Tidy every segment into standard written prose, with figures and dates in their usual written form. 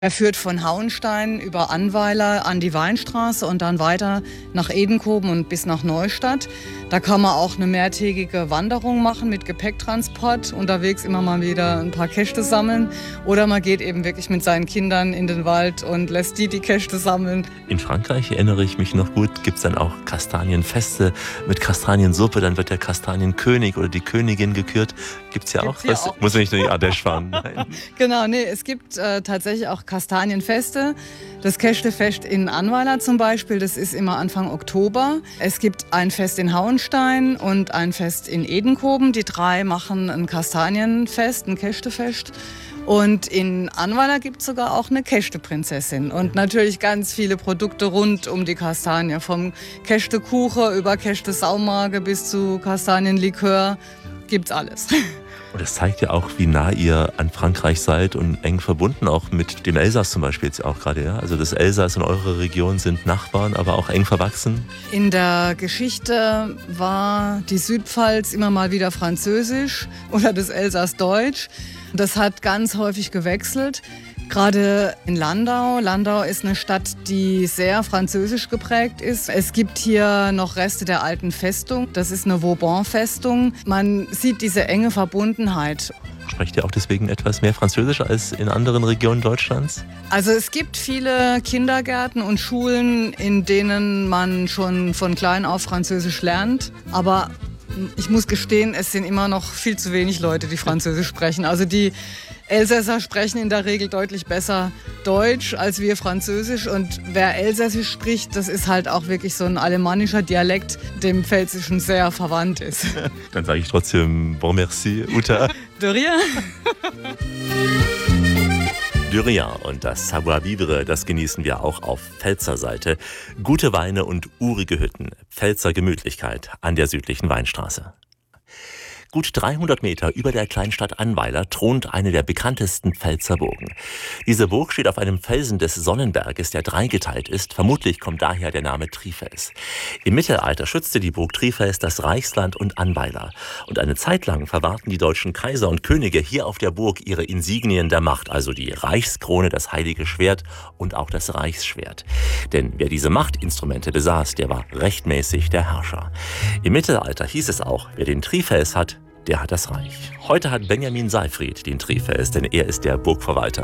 Er führt von Hauenstein über Annweiler an die Weinstraße und dann weiter nach Edenkoben und bis nach Neustadt. Da kann man auch eine mehrtägige Wanderung machen mit Gepäcktransport, unterwegs immer mal wieder ein paar Käste sammeln. Oder man geht eben wirklich mit seinen Kindern in den Wald und lässt die Käste sammeln. In Frankreich, erinnere ich mich noch gut, gibt es dann auch Kastanienfeste mit Kastaniensuppe. Dann wird der Kastanienkönig oder die Königin gekürt. Gibt es ja auch. Was? Muss man nicht nur in Ardèche fahren. Nein. Genau, nee, es gibt tatsächlich auch Kastanienfeste. Das Kästefest in Annweiler zum Beispiel, das ist immer Anfang Oktober. Es gibt ein Fest in Hauenstein und ein Fest in Edenkoben. Die drei machen ein Kastanienfest, ein Kästefest. Und in Annweiler gibt es sogar auch eine Kästeprinzessin. Und natürlich ganz viele Produkte rund um die Kastanie. Vom Kästekuchen über Kästesaumarge bis zu Kastanienlikör gibt's alles. Und das zeigt ja auch, wie nah ihr an Frankreich seid und eng verbunden auch mit dem Elsass zum Beispiel jetzt auch gerade. Ja? Also das Elsass und eure Region sind Nachbarn, aber auch eng verwachsen. In der Geschichte war die Südpfalz immer mal wieder französisch oder das Elsass deutsch. Das hat ganz häufig gewechselt. Gerade in Landau. Landau ist eine Stadt, die sehr französisch geprägt ist. Es gibt hier noch Reste der alten Festung. Das ist eine Vauban-Festung. Man sieht diese enge Verbundenheit. Sprecht ihr auch deswegen etwas mehr Französisch als in anderen Regionen Deutschlands? Also es gibt viele Kindergärten und Schulen, in denen man schon von klein auf Französisch lernt. Aber ich muss gestehen, es sind immer noch viel zu wenig Leute, die Französisch sprechen. Also die Elsässer sprechen in der Regel deutlich besser Deutsch als wir Französisch. Und wer Elsässisch spricht, das ist halt auch wirklich so ein alemannischer Dialekt, dem Pfälzischen sehr verwandt ist. Dann sage ich trotzdem bon merci, Uta. De rien. De rien und das Savoir-vivre, das genießen wir auch auf Pfälzer Seite. Gute Weine und urige Hütten, Pfälzer Gemütlichkeit an der südlichen Weinstraße. Gut 300 Meter über der Kleinstadt Annweiler thront eine der bekanntesten Pfälzer Burgen. Diese Burg steht auf einem Felsen des Sonnenberges, der dreigeteilt ist. Vermutlich kommt daher der Name Trifels. Im Mittelalter schützte die Burg Trifels das Reichsland und Annweiler. Und eine Zeit lang verwahrten die deutschen Kaiser und Könige hier auf der Burg ihre Insignien der Macht, also die Reichskrone, das heilige Schwert und auch das Reichsschwert. Denn wer diese Machtinstrumente besaß, der war rechtmäßig der Herrscher. Im Mittelalter hieß es auch, wer den Trifels hat, der hat das Reich. Heute hat Benjamin Seyfried den Trifels, denn er ist der Burgverwalter.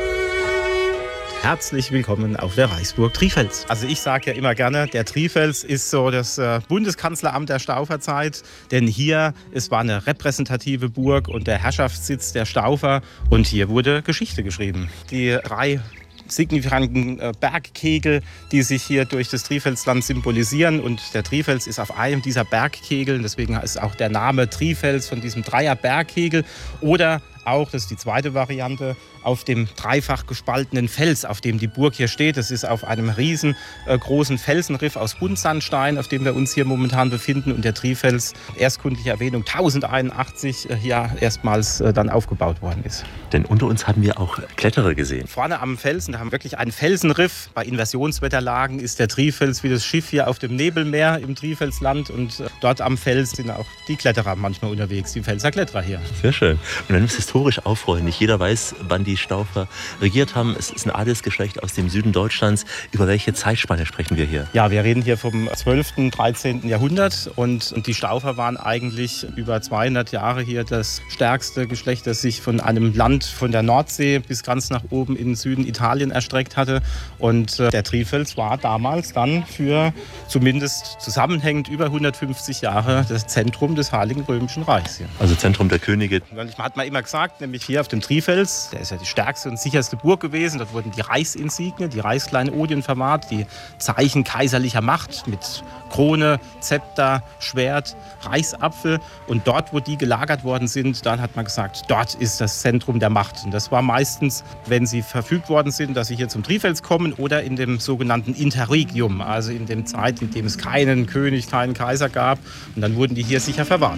Herzlich willkommen auf der Reichsburg Trifels. Also ich sage ja immer gerne, der Trifels ist so das Bundeskanzleramt der Stauferzeit, denn hier, es war eine repräsentative Burg und der Herrschaftssitz der Staufer und hier wurde Geschichte geschrieben. Die drei signifikanten Bergkegel, die sich hier durch das Trifelsland symbolisieren. Und der Trifels ist auf einem dieser Bergkegel. Deswegen ist auch der Name Trifels von diesem Dreier-Bergkegel. Oder auch, das ist die zweite Variante, auf dem dreifach gespaltenen Fels, auf dem die Burg hier steht. Das ist auf einem riesengroßen Felsenriff aus Buntsandstein, auf dem wir uns hier momentan befinden. Und der Trifels, erstkundliche Erwähnung, 1081 ja erstmals dann aufgebaut worden ist. Denn unter uns haben wir auch Kletterer gesehen. Vorne am Felsen, da haben wir wirklich einen Felsenriff. Bei Inversionswetterlagen ist der Trifels wie das Schiff hier auf dem Nebelmeer im Trifelsland. Und dort am Fels sind auch die Kletterer manchmal unterwegs, die Pfälzer Kletterer hier. Sehr schön. Und wenn wir es historisch aufrollen, nicht jeder weiß, wann die Staufer regiert haben. Es ist ein Adelsgeschlecht aus dem Süden Deutschlands. Über welche Zeitspanne sprechen wir hier? Ja, wir reden hier vom 12., 13. Jahrhundert und die Staufer waren eigentlich über 200 Jahre hier das stärkste Geschlecht, das sich von einem Land von der Nordsee bis ganz nach oben in den Süden Italien erstreckt hatte. Und der Trifels war damals dann für zumindest zusammenhängend über 150 Jahre das Zentrum des Heiligen Römischen Reichs hier. Also Zentrum der Könige. Hat man immer gesagt, nämlich hier auf dem Trifels, der ist ja die stärkste und sicherste Burg gewesen. Dort wurden die Reichsinsignien, die Reichskleinodien verwahrt, die Zeichen kaiserlicher Macht mit Krone, Zepter, Schwert, Reichsapfel. Und dort, wo die gelagert worden sind, dann hat man gesagt, dort ist das Zentrum der Macht. Und das war meistens, wenn sie verfügt worden sind, dass sie hier zum Trifels kommen oder in dem sogenannten Interregium, also in der Zeit, in dem es keinen König, keinen Kaiser gab. Und dann wurden die hier sicher verwahrt.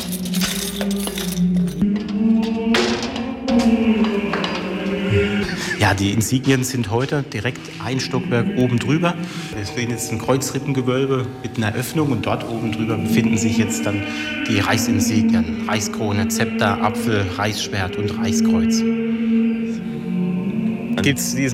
Ja, die Insignien sind heute direkt ein Stockwerk oben drüber. Wir sehen jetzt ein Kreuzrippengewölbe mit einer Öffnung und dort oben drüber befinden sich jetzt dann die Reichsinsignien. Reichskrone, Zepter, Apfel, Reichsschwert und Reichskreuz. gibt es diesen